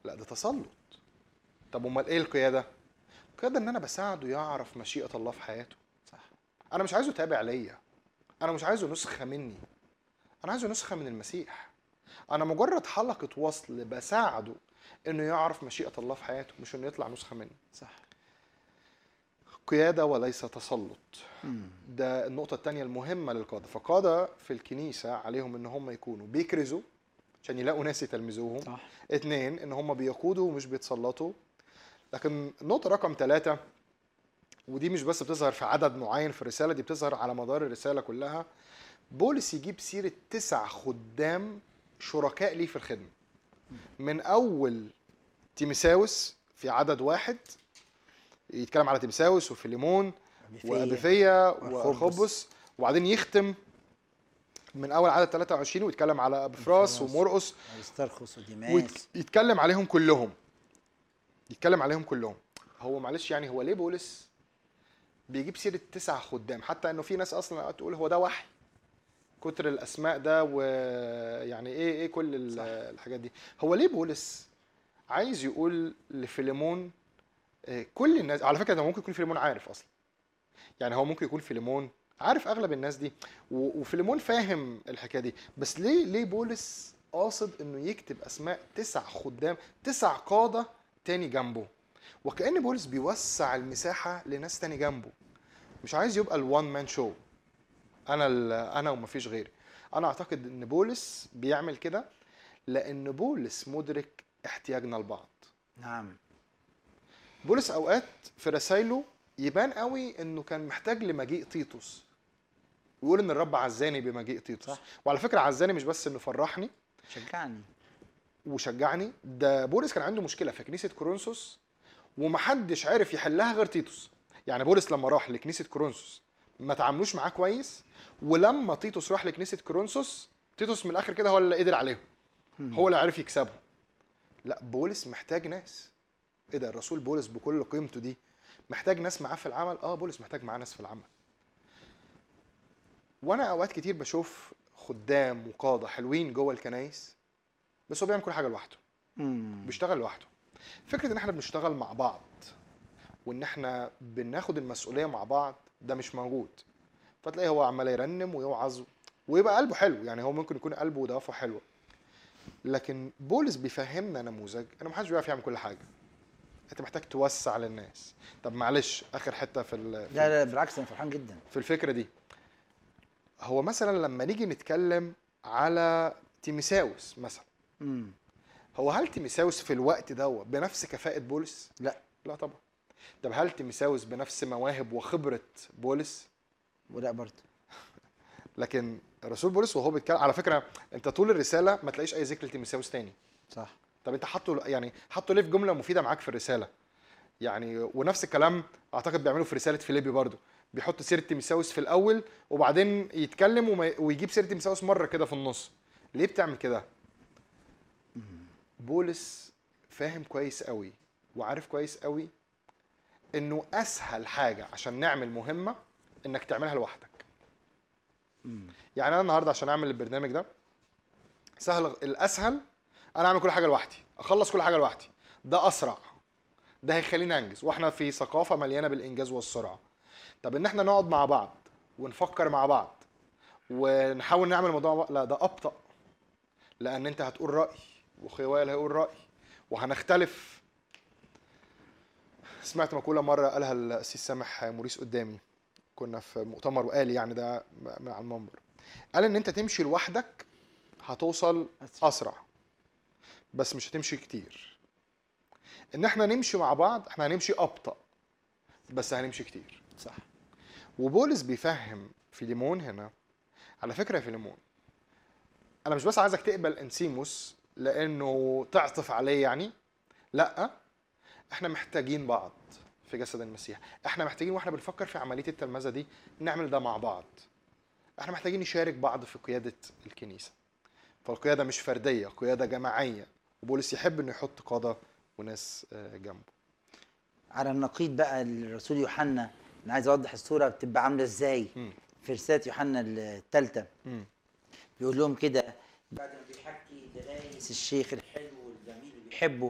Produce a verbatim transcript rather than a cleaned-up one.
لا ده تسلط. طب امال ايه القياده؟ القياده ان انا بساعده يعرف مشيئه الله في حياته. صح. انا مش عايزه تابع ليا، انا مش عايزه نسخه مني، انا عايزه نسخه من المسيح. انا مجرد حلقه وصل بساعده انه يعرف مشيئه الله في حياته، مش انه يطلع نسخه مني. صح. قياده وليس تسلط. مم. ده النقطه الثانيه المهمه للقاده. فقاده في الكنيسه عليهم ان هم يكونوا بيكرزوا عشان يلاقوا ناس يتلمذوهم. صح. اتنين، ان هم بيقودوا ومش بيتسلطوا. لكن النقطه رقم ثلاثة، ودي مش بس بتظهر في عدد معين في الرساله، دي بتظهر على مدار الرساله كلها. بولس يجيب سيره تسع خدام شركاء ليه في الخدمه. من اول تيمساوس في عدد واحد يتكلم على تيمساوس وفيليمون وابيفيا وارخبس، وبعدين يختم من اول عدد ثلاثة وعشرين ويتكلم على ابفراس ومرقس وارسترخس وديماس، ويتكلم عليهم كلهم. يتكلم عليهم كلهم. هو معلش يعني هو ليه بولس بيجيب سيره تسع خدام؟ حتى انه في ناس اصلا تقول هو ده وحي، كتر الاسماء ده ويعني ايه ايه كل الحاجات دي. هو ليه بولس عايز يقول لفيليمون كل الناس؟ على فكره ده ممكن يكون فيليمون عارف اصلا، يعني هو ممكن يكون فيليمون عارف اغلب الناس دي وفيليمون فاهم الحكايه دي، بس ليه ليه بولس قاصد انه يكتب اسماء تسع خدام، تسع قاده تاني جنبه؟ وكأن بولس بيوسع المساحه لناس تاني جنبه، مش عايز يبقى الوان مان شو، انا انا ومفيش غيري. انا اعتقد ان بولس بيعمل كده لان بولس مدرك احتياجنا لبعض. نعم. بولس اوقات في رسائله يبان قوي انه كان محتاج لمجيء تيتوس، ويقول ان الرب عزاني بمجيء تيتوس. صح. وعلى فكره عزاني مش بس انه فرحني شجعني وشجعني، ده بولس كان عنده مشكله في كنيسه كورنثوس ومحدش عارف يحلها غير تيتوس. يعني بولس لما راح لكنيسه كورنثوس ما تعاملوش معاه كويس، ولما تيتوس راح لكنيسه كورنثوس تيتوس من الاخر كده هو اللي قدر عليهم، هو اللي عارف يكسبهم. لا بولس محتاج ناس. ايه ده الرسول بولس بكل قيمته دي محتاج ناس معاه في العمل؟ اه بولس محتاج معاه ناس في العمل. وانا اوقات كتير بشوف خدام وقاده حلوين جوه الكنايس بس هو بيعمل كل حاجه لوحده، بيشتغل لوحده. فكره ان احنا بنشتغل مع بعض وان احنا بناخد المسؤوليه مع بعض ده مش موجود. فتلاقيه هو عمال يرنم ويوعظ ويبقى قلبه حلو، يعني هو ممكن يكون قلبه ودوافعه حلوه، لكن بولس بيفهمنا نموذج ان محدش بيعرف يعمل كل حاجه. انت محتاج توسع للناس. طب معلش اخر حته في لا لا بالعكس انا فرحان جدا في الفكره دي. هو مثلا لما نيجي نتكلم على تيمساوس مثلا، امم هو هل تيمساوس في الوقت ده بنفس كفاءه بولس؟ لا لا طبعا. طب هل تيمساوس بنفس مواهب وخبره بولس؟ ولا برضه. لكن الرسول بولس وهو بيتكلم على فكره انت طول الرساله ما تلاقيش اي ذكر لتيمساوس تاني. صح. طب انت حاطه يعني حاطه ليه في جمله مفيده معاك في الرساله؟ يعني ونفس الكلام اعتقد بيعملوا في رساله فيليبي برضو، بيحط سيره تيمساوس في الاول وبعدين يتكلم وما ويجيب سيره تيمساوس مره كده في النص. ليه بتعمل كده؟ بولس فاهم كويس قوي وعارف كويس قوي انه اسهل حاجه عشان نعمل مهمه انك تعملها لوحدك. يعني انا النهارده عشان اعمل البرنامج ده سهل، الاسهل انا اعمل كل حاجه لوحدي، اخلص كل حاجه لوحدي، ده اسرع، ده هيخلينا انجز، واحنا في ثقافه مليانه بالانجاز والسرعه. طب ان احنا نقعد مع بعض ونفكر مع بعض ونحاول نعمل الموضوع، لا ده ابطا، لان انت هتقول راي واخويا وائل هيقول راي وهنختلف. سمعت مقوله مره قالها السيس سامح موريس قدامي، كنا في مؤتمر وقال يعني ده من على المنبر، قال ان انت تمشي لوحدك هتوصل اسرع بس مش هتمشي كتير. ان احنا نمشي مع بعض احنا هنمشي ابطا بس هنمشي كتير. صح. وبولس بيفهم فيليمون هنا، على فكره يا فيليمون انا مش بس عايزك تقبل انسيموس لانه تعطف عليه يعني، لا احنا محتاجين بعض في جسد المسيح، احنا محتاجين واحنا بنفكر في عمليه التلمذه دي نعمل ده مع بعض، احنا محتاجين نشارك بعض في قياده الكنيسه. فالقياده مش فرديه، قياده جماعيه، وبولس يحب انه يحط قاده وناس جنبه. على النقيض بقى الرسول يوحنا، انا عايز اوضح الصوره بتبقى عامله ازاي. م. في رساله يوحنا الثالثه بيقول لهم كده بعد ما بيحكي درايس الشيخ الحلو والجميل اللي بيحبه